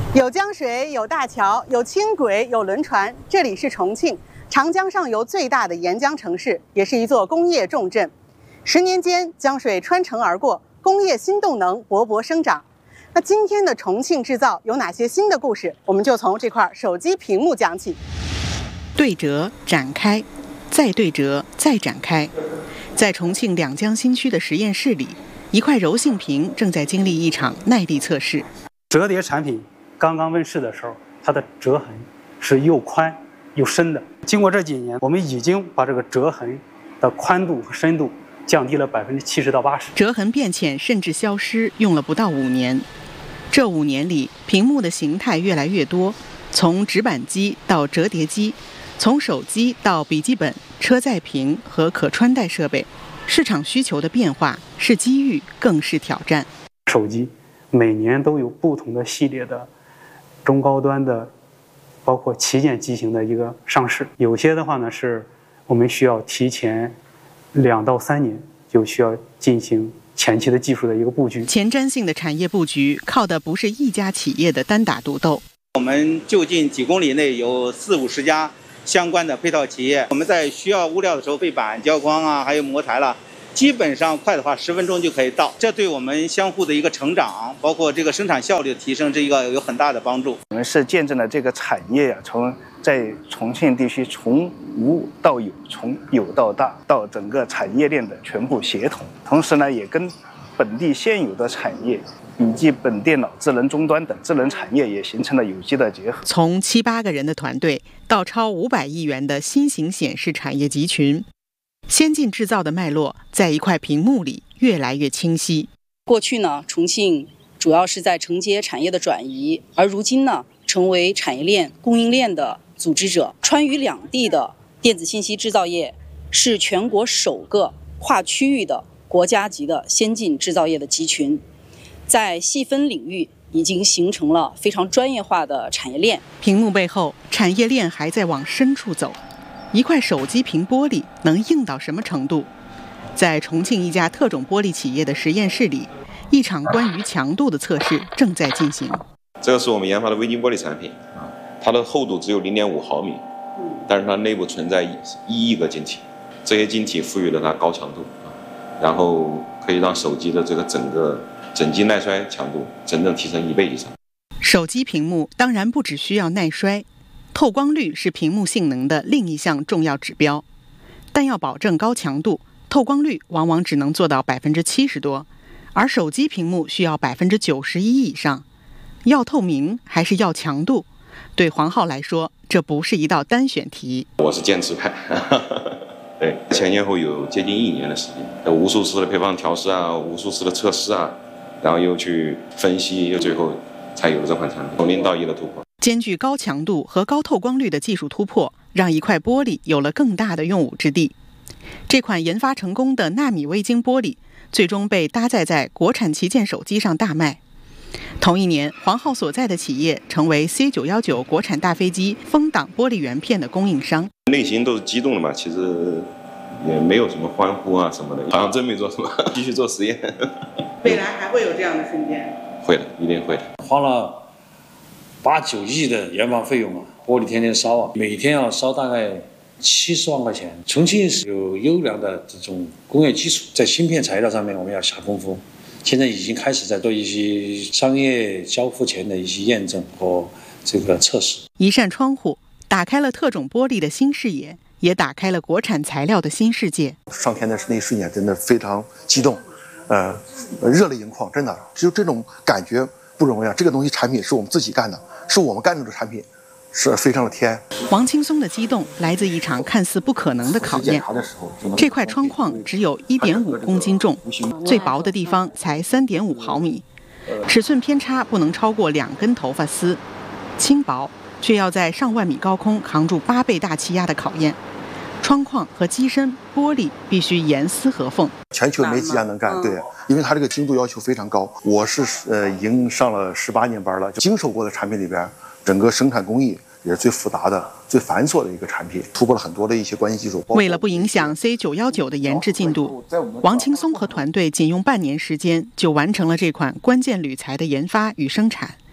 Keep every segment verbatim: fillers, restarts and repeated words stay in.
有江水，有大桥，有轻轨，有轮船。这里是重庆，长江上游最大的沿江城市，也是一座工业重镇。十年间，江水穿城而过，工业新动能勃勃生长。那今天的重庆制造有哪些新的故事？我们就从这块手机屏幕讲起。对折、展开，再对折，再展开。在重庆两江新区的实验室里，一块柔性屏正在经历一场耐力测试。 折叠产品刚刚问世的时候，它的折痕是又宽又深的。经过这几年，我们已经把这个折痕的宽度和深度降低了百分之七十到八十。 折痕变浅甚至消失，用了不到五年。这五年里，屏幕的形态越来越多，从直板机到折叠机，从手机到笔记本、车载屏和可穿戴设备，市场需求的变化是机遇，更是挑战。 手机每年都有不同的系列的中高端的，包括旗舰机型的一个上市。有些的话呢，是我们需要提前两到三年就需要进行前期的技术的一个布局。 前瞻性的产业布局靠的不是一家企业的单打独斗。 我们就近几公里内有四五十家相关的配套企业，我们在需要物料的时候，背板、胶框啊，还有模材了，基本上快的话十分钟就可以到。这对我们相互的一个成长，包括这个生产效率的提升，这一个有很大的帮助。 我们是见证了这个产业啊，从在重庆地区从无到有，从有到大，到整个产业链的全部协同。同时呢，也跟本地现有的产业以及本电脑、智能终端等智能产业也形成了有机的结合。 从七八个人的团队到超五百亿元的新型显示产业集群，先进制造的脉络在一块屏幕里越来越清晰。 过去呢，重庆主要是在承接产业的转移，而如今呢，成为产业链、供应链的组织者。川渝两地的电子信息制造业是全国首个跨区域的国家级的先进制造业的集群，在细分领域已经形成了非常专业化的产业链。 屏幕背后，产业链还在往深处走。一块手机屏玻璃能硬到什么程度？在重庆一家特种玻璃企业的实验室里，一场关于强度的测试正在进行。 这个是我们研发的微晶玻璃产品，它的厚度只有 零点五毫米，但是它内部存在一亿个晶体，这些晶体赋予了它高强度，然后可以让手机的这个整个整机耐摔强度真正提升一倍以上。 手机屏幕当然不只需要耐摔，透光率是屏幕性能的另一项重要指标，但要保证高强度，透光率往往只能做到百分之七十多，而手机屏幕需要百分之九十一以上。要透明还是要强度？对黄浩来说，这不是一道单选题。 我是坚持派，对，前前后有接近一年的时间，有无数次的配方调试啊，无数次的测试啊，然后又去分析，又最后才有了这款产品，从零到一的突破。 兼具高强度和高透光率的技术突破，让一块玻璃有了更大的用武之地。这款研发成功的纳米微晶玻璃，最终被搭载在国产旗舰手机上大卖。同一年，黄浩所在的企业成为 C 九一九 国产大飞机风挡玻璃元片的供应商。 内心都是激动的嘛，其实也没有什么欢呼啊什么的，好像真没做什么，继续做实验。 未来还会有这样的瞬间？ 会的，一定会的。 花了八九亿的研发费用啊，玻璃天天烧啊，每天要烧大概七十万块钱。重庆是有优良的这种工业基础，在芯片材料上面我们要下功夫。现在已经开始在做一些商业交付前的一些验证和这个测试。 一扇窗户打开了特种玻璃的新视野，也打开了国产材料的新世界。 上天的那一瞬间真的非常激动，呃，热泪盈眶，真的，只有这种感觉不容易啊！这个东西产品是我们自己干的，是我们干出的产品，是非常的天。 王青松的激动来自一场看似不可能的考验。这块窗框只有 一点五公斤重，最薄的地方才 三点五毫米，尺寸偏差不能超过两根头发丝，轻薄却要在上万米高空扛住八倍大气压的考验。窗框和机身玻璃必须严丝合缝， 全球没几家能干，对，因为它这个精度要求非常高。我是呃已经上了十八年班了，经手过的产品里边，整个生产工艺也是最复杂的、最繁琐的一个产品，突破了很多的一些关键技术。 为了不影响 C 九一九 的研制进度，王青松和团队仅用半年时间就完成了这款关键铝材的研发与生产。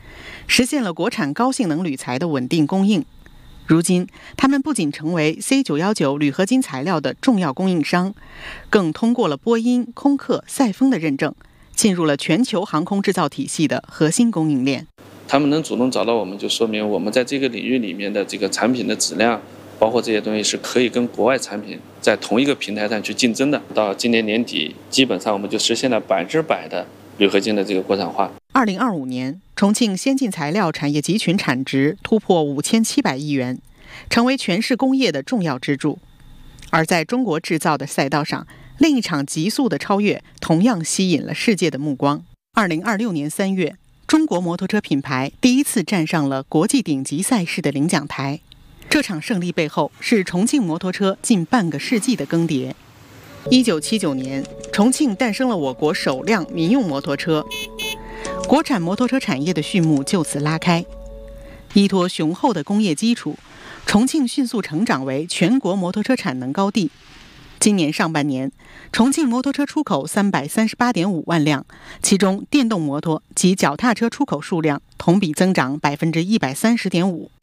实现了国产高性能铝材的稳定供应。如今，他们不仅成为 C 九一九 铝合金材料的重要供应商，更通过了波音、空客、赛丰的认证，进入了全球航空制造体系的核心供应链。 他们能主动找到我们，就说明我们在这个领域里面的这个产品的质量，包括这些东西是可以跟国外产品在同一个平台上去竞争的。到今年年底，基本上我们就实现了百分之百的铝合金的这个国产化。 二零二五年，重庆先进材料产业集群产值突破五千七百亿元，成为全市工业的重要支柱。而在中国制造的赛道上，另一场急速的超越同样吸引了世界的目光。二零二六年三月，中国摩托车品牌第一次站上了国际顶级赛事的领奖台。这场胜利背后是重庆摩托车近半个世纪的更迭。一九七九年，重庆诞生了我国首辆民用摩托车，国产摩托车产业的序幕就此拉开。依托雄厚的工业基础，重庆迅速成长为全国摩托车产能高地。今年上半年，重庆摩托车出口三百三十八点五万辆，其中电动摩托及脚踏车出口数量同比增长百分之一百三十点五。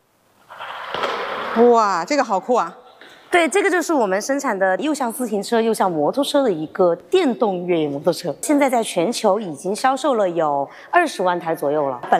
哇，这个好酷啊！ 对，这个就是我们生产的又像自行车又像摩托车的一个电动越野摩托车，现在在全球已经销售了有二十万台左右了。本